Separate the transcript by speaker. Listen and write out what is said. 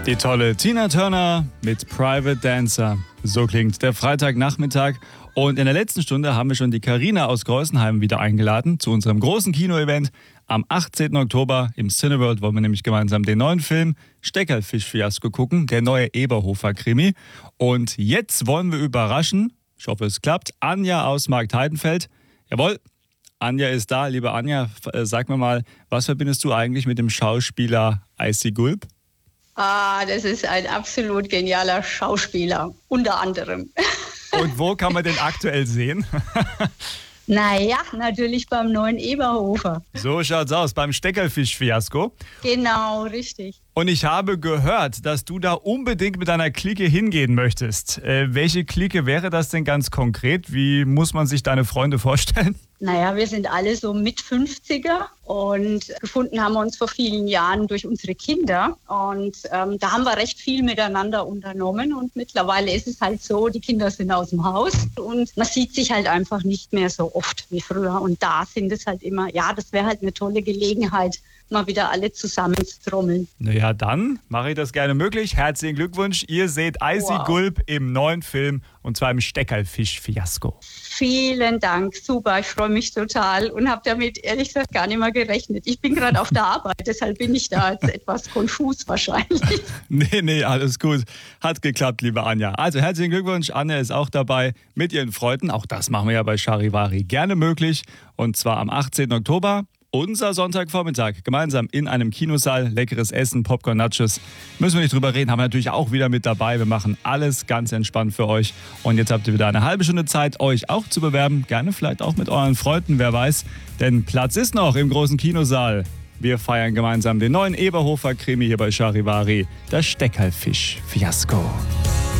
Speaker 1: Die tolle Tina Turner mit Private Dancer. So klingt der Freitagnachmittag. Und in der letzten Stunde haben wir schon die Carina aus Greußenheim wieder eingeladen zu unserem großen Kinoevent. Am 18. Oktober im Cineworld wollen wir nämlich gemeinsam den neuen Film Steckerfisch-Fiasko gucken, der neue Eberhofer-Krimi. Und jetzt wollen wir überraschen, ich hoffe es klappt, Anja aus Marktheidenfeld. Jawohl, Anja ist da. Liebe Anja, sag mir mal, was verbindest du eigentlich mit dem Schauspieler Icy Gulb?
Speaker 2: Das ist ein absolut genialer Schauspieler, unter anderem.
Speaker 1: Und wo kann man den aktuell sehen?
Speaker 2: Naja, natürlich beim neuen Eberhofer.
Speaker 1: So schaut's aus, beim Steckerfisch-Fiasko.
Speaker 2: Genau, richtig.
Speaker 1: Und ich habe gehört, dass du da unbedingt mit deiner Clique hingehen möchtest. Welche Clique wäre das denn ganz konkret? Wie muss man sich deine Freunde vorstellen?
Speaker 2: Naja, wir sind alle so mit 50er und gefunden haben wir uns vor vielen Jahren durch unsere Kinder. Und da haben wir recht viel miteinander unternommen. Und mittlerweile ist es halt so, die Kinder sind aus dem Haus und man sieht sich halt einfach nicht mehr so oft wie früher. Und da sind es halt immer, ja, das wäre halt eine tolle Gelegenheit, mal wieder alle zusammen zu trommeln.
Speaker 1: Naja, dann mache ich das gerne möglich. Herzlichen Glückwunsch. Ihr seht Icy Gulb im neuen Film und zwar im Steckerfisch-Fiasko.
Speaker 2: Vielen Dank, super, ich freue mich total und habe damit ehrlich gesagt gar nicht mehr gerechnet. Ich bin gerade auf der Arbeit, deshalb bin ich da jetzt etwas konfus wahrscheinlich.
Speaker 1: Nee, alles gut. Hat geklappt, liebe Anja. Also herzlichen Glückwunsch, Anja ist auch dabei mit ihren Freunden. Auch das machen wir ja bei Charivari gerne möglich und zwar am 18. Oktober. Unser Sonntagvormittag, gemeinsam in einem Kinosaal, leckeres Essen, Popcorn, Nachos. Müssen wir nicht drüber reden, haben wir natürlich auch wieder mit dabei. Wir machen alles ganz entspannt für euch. Und jetzt habt ihr wieder eine halbe Stunde Zeit, euch auch zu bewerben. Gerne vielleicht auch mit euren Freunden, wer weiß. Denn Platz ist noch im großen Kinosaal. Wir feiern gemeinsam den neuen Eberhofer-Krimi hier bei Charivari, das Steckerfisch-Fiasko.